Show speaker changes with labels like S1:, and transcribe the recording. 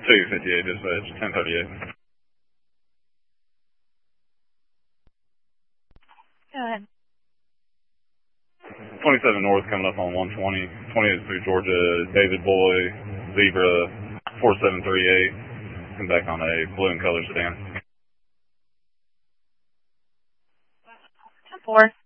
S1: 258 dispatch, 1038.
S2: Go ahead.
S1: 27 North coming up on 120. 28 through Georgia, David Boy, Zebra, 4738. And back on a blue and color sedan.
S2: 10-4.